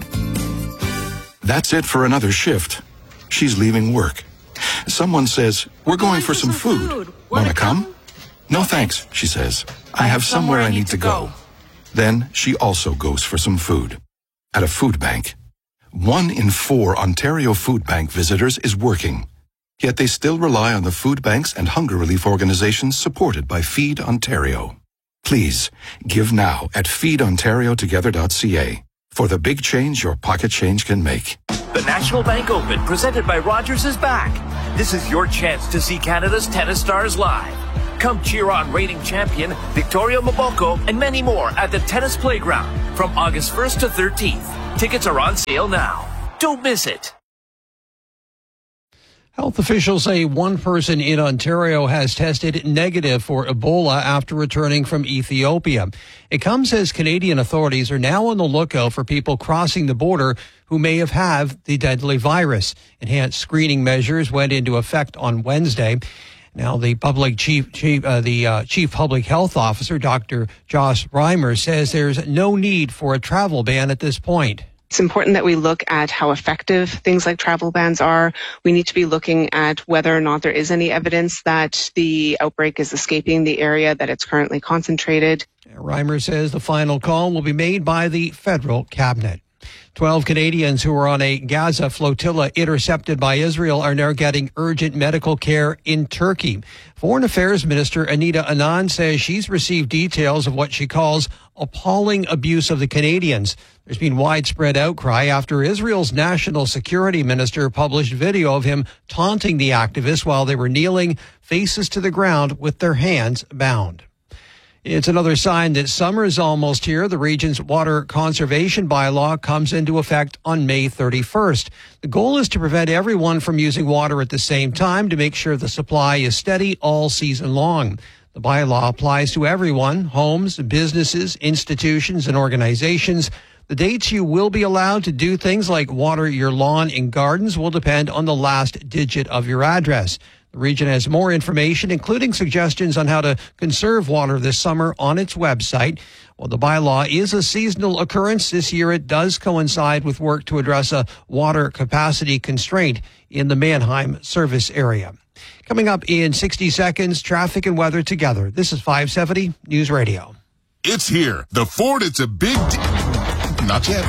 That's it for another shift. She's leaving work. Someone says, "We're going for some food. Want to come?" "No thanks," she says. "I have somewhere I need to go." Then she also goes for some food. At a food bank. 1 in 4 Ontario Food Bank visitors is working. Yet they still rely on the food banks and hunger relief organizations supported by Feed Ontario. Please, give now at feedontariotogether.ca for the big change your pocket change can make. The National Bank Open, presented by Rogers, is back. This is your chance to see Canada's tennis stars live. Come cheer on reigning champion Victoria Mboko and many more at the Tennis Playground from August 1st to 13th. Tickets are on sale now. Don't miss it. Health officials say one person in Ontario has tested negative for Ebola after returning from Ethiopia. It comes as Canadian authorities are now on the lookout for people crossing the border who may have had the deadly virus. Enhanced screening measures went into effect on Wednesday. Now, the chief public health officer, Dr. Josh Reimer, says there's no need for a travel ban at this point. It's important that we look at how effective things like travel bans are. We need to be looking at whether or not there is any evidence that the outbreak is escaping the area that it's currently concentrated. Reimer says the final call will be made by the federal cabinet. 12 Canadians who were on a Gaza flotilla intercepted by Israel are now getting urgent medical care in Turkey. Foreign Affairs Minister Anita Anand says she's received details of what she calls appalling abuse of the Canadians. There's been widespread outcry after Israel's national security minister published video of him taunting the activists while they were kneeling, faces to the ground with their hands bound. It's another sign that summer is almost here. The region's water conservation bylaw comes into effect on May 31st. The goal is to prevent everyone from using water at the same time to make sure the supply is steady all season long. The bylaw applies to everyone, homes, businesses, institutions, and organizations. The dates you will be allowed to do things like water your lawn and gardens will depend on the last digit of your address. The region has more information, including suggestions on how to conserve water this summer, on its website. While the bylaw is a seasonal occurrence, this year it does coincide with work to address a water capacity constraint in the Mannheim service area. Coming up in 60 seconds, traffic and weather together. This is 570 News Radio. It's here. The Ford, it's a big not yet.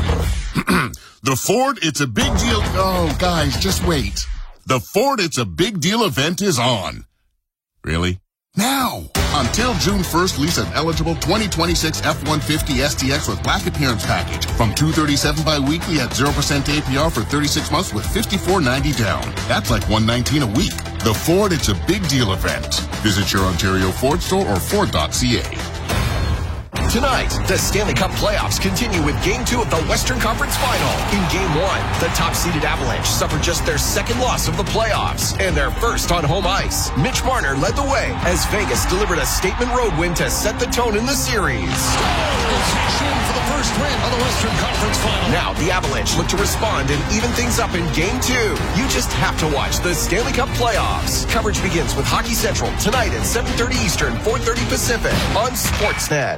The Ford, it's a big deal. Oh, guys, just wait. The Ford It's a Big Deal event is on. Really? Now! Until June 1st, lease an eligible 2026 F-150 STX with black appearance package from $237 bi-weekly at 0% APR for 36 months with $54.90 down. That's like $119 a week. The Ford It's a Big Deal event. Visit your Ontario Ford store or Ford.ca. Tonight, the Stanley Cup playoffs continue with Game 2 of the Western Conference Final. In Game 1, the top-seeded Avalanche suffered just their second loss of the playoffs and their first on home ice. Mitch Marner led the way as Vegas delivered a statement road win to set the tone in the series. For the first win of the Western Conference Final. Now, the Avalanche look to respond and even things up in Game 2. You just have to watch the Stanley Cup playoffs. Coverage begins with Hockey Central tonight at 7:30 Eastern, 4:30 Pacific on Sportsnet.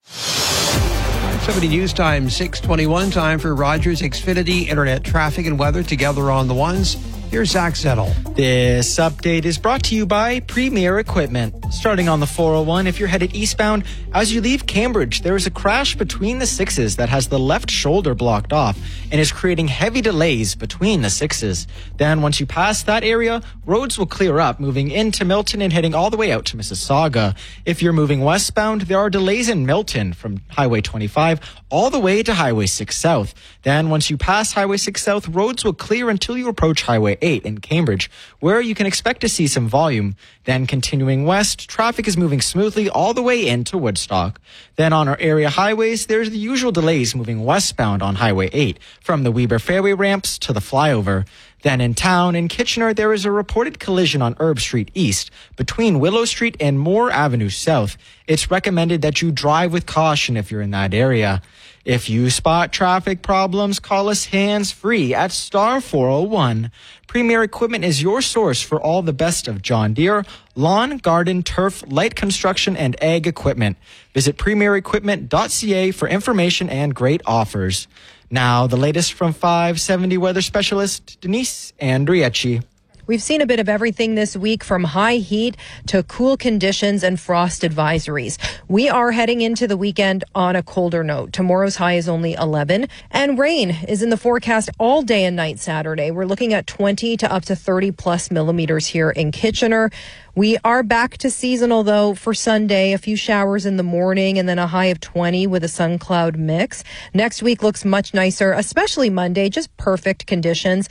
70 News Time, 6:21, time for Rogers Xfinity Internet traffic and weather together on the ones. Here's Zach Zettel. This update is brought to you by Premier Equipment. Starting on the 401, if you're headed eastbound, as you leave Cambridge, there is a crash between the 6s that has the left shoulder blocked off and is creating heavy delays between the 6s. Then once you pass that area, roads will clear up, moving into Milton and heading all the way out to Mississauga. If you're moving westbound, there are delays in Milton from Highway 25 all the way to Highway 6 South. Then once you pass Highway 6 South, roads will clear until you approach Highway 8 in Cambridge, where you can expect to see some volume. Then continuing west, traffic is moving smoothly all the way into Woodstock. Then on our area highways, there's the usual delays moving westbound on Highway 8 from the Weber Fairway ramps to the flyover. Then in town, in Kitchener, there is a reported collision on Herb Street East between Willow Street and Moore Avenue South. It's recommended that you drive with caution if you're in that area. If you spot traffic problems, call us hands-free at star 401. Premier Equipment is your source for all the best of John Deere, lawn, garden, turf, light construction, and ag equipment. Visit premierequipment.ca for information and great offers. Now, the latest from 570 weather specialist Denise Andriecci. We've seen a bit of everything this week, from high heat to cool conditions and frost advisories. We are heading into the weekend on a colder note. Tomorrow's high is only 11, and rain is in the forecast all day and night Saturday. We're looking at 20 to up to 30 plus millimeters here in Kitchener. We are back to seasonal, though, for Sunday. A few showers in the morning and then a high of 20 with a sun-cloud mix. Next week looks much nicer, especially Monday. Just perfect conditions,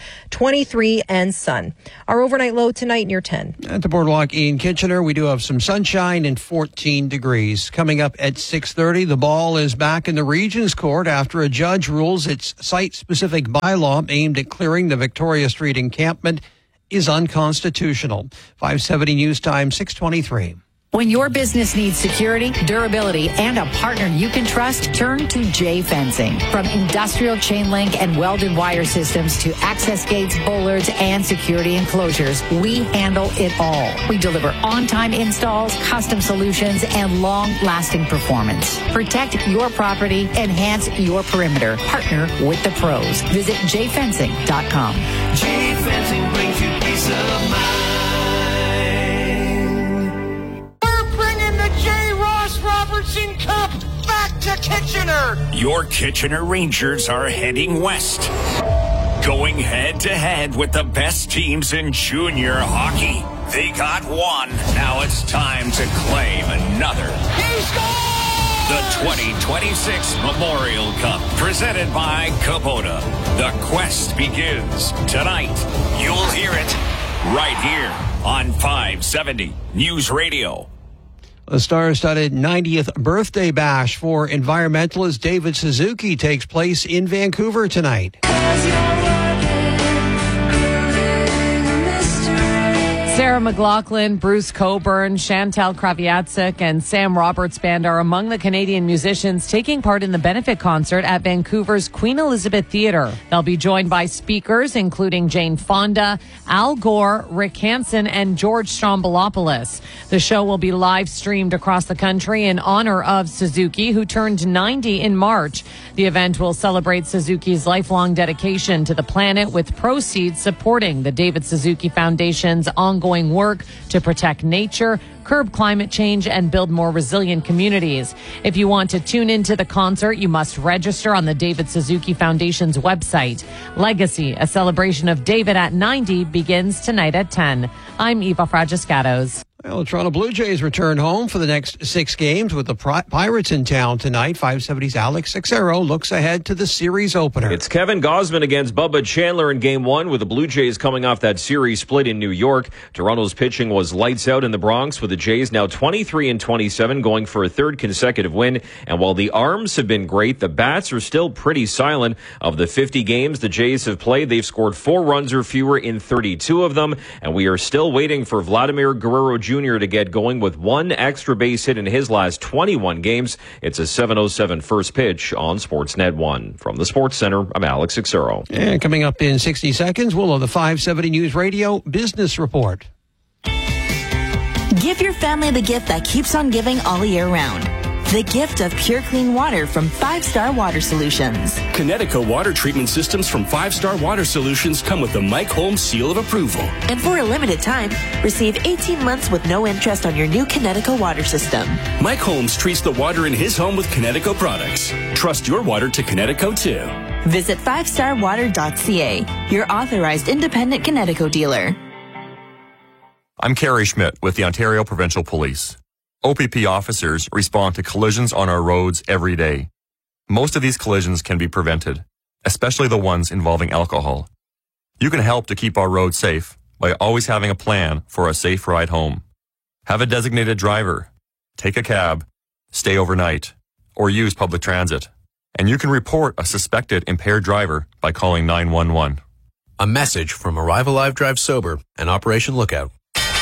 23 and sun. Our overnight low tonight near 10. At the Boardwalk in Kitchener, we do have some sunshine and 14 degrees. Coming up at 6:30, the ball is back in the Regents Court after a judge rules its site-specific bylaw aimed at clearing the Victoria Street encampment is unconstitutional. 570 News Time, 6:23. When your business needs security, durability, and a partner you can trust, turn to J Fencing. From industrial chain link and welded wire systems to access gates, bollards, and security enclosures, we handle it all. We deliver on-time installs, custom solutions, and long-lasting performance. Protect your property, enhance your perimeter. Partner with the pros. Visit jfencing.com. J Fencing brings you peace of mind. Robertson Cup back to Kitchener. Your Kitchener Rangers are heading west, going head-to-head with the best teams in junior hockey. They got one. Now it's time to claim another. The 2026 Memorial Cup, presented by Kubota. The quest begins tonight. You'll hear it right here on 570 News Radio. The star-studded 90th birthday bash for environmentalist David Suzuki takes place in Vancouver tonight. Sarah McLachlan, Bruce Coburn, Chantal Kraviatzik, and Sam Roberts Band are among the Canadian musicians taking part in the benefit concert at Vancouver's Queen Elizabeth Theatre. They'll be joined by speakers including Jane Fonda, Al Gore, Rick Hansen, and George Stroumboulopoulos. The show will be live streamed across the country in honor of Suzuki, who turned 90 in March. The event will celebrate Suzuki's lifelong dedication to the planet, with proceeds supporting the David Suzuki Foundation's ongoing work to protect nature, curb climate change, and build more resilient communities. If you want to tune into the concert, you must register on the David Suzuki Foundation's website. Legacy, a celebration of David at 90, begins tonight at 10. I'm Eva Fragiscatos. Well, the Toronto Blue Jays return home for the next 6 games with the Pirates in town tonight. 570's Alex Sixero looks ahead to the series opener. It's Kevin Gausman against Bubba Chandler in Game 1 with the Blue Jays coming off that series split in New York. Toronto's pitching was lights out in the Bronx with the Jays now 23-27 going for a third consecutive win. And while the arms have been great, the bats are still pretty silent. Of the 50 games the Jays have played, they've scored 4 runs or fewer in 32 of them. And we are still waiting for Vladimir Guerrero Jr. to get going with 1 extra base hit in his last 21 games. It's a 7:07 first pitch on Sportsnet 1. From the Sports Center, I'm Alex Sixero. And coming up in 60 seconds, we'll have the 570 News Radio Business Report. Give your family the gift that keeps on giving all year round. The gift of pure clean water from 5 Star Water Solutions. Connecticut water treatment systems from 5 Star Water Solutions come with the Mike Holmes seal of approval. And for a limited time, receive 18 months with no interest on your new Connecticut water system. Mike Holmes treats the water in his home with Connecticut products. Trust your water to Connecticut too. Visit 5starwater.ca, your authorized independent Connecticut dealer. I'm Kerry Schmidt with the Ontario Provincial Police. OPP officers respond to collisions on our roads every day. Most of these collisions can be prevented, especially the ones involving alcohol. You can help to keep our roads safe by always having a plan for a safe ride home. Have a designated driver, take a cab, stay overnight, or use public transit. And you can report a suspected impaired driver by calling 911. A message from Arrive Alive Drive Sober and Operation Lookout.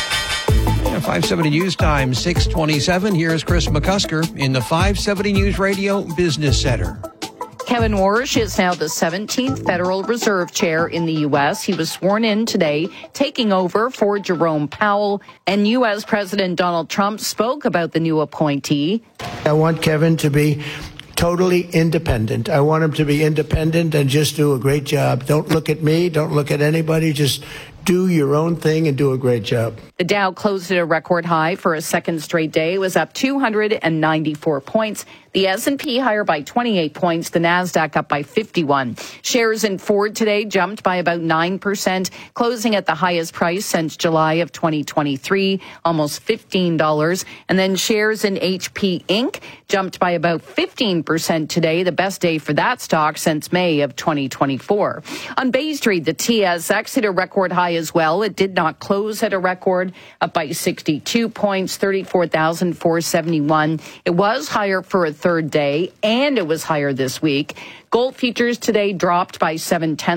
570 News Time, 6:27. Here's Chris McCusker in the 570 News Radio Business Center. Kevin Warsh is now the 17th Federal Reserve Chair in the U.S. He was sworn in today, taking over for Jerome Powell. And U.S. President Donald Trump spoke about the new appointee. I want Kevin to be totally independent. I want him to be independent and just do a great job. Don't look at me. Don't look at anybody. Just do your own thing and do a great job. The Dow closed at a record high for a second straight day. It was up 294 points. The S&P higher by 28 points. The Nasdaq up by 51. Shares in Ford today jumped by about 9%, closing at the highest price since July of 2023, almost $15. And then shares in HP Inc. jumped by about 15% today, the best day for that stock since May of 2024. On Bay Street, the TSX hit a record high as well. It did not close at a record, up by 62 points, 34,471. It was higher for a third day, and it was higher this week. Gold futures today dropped by 0.7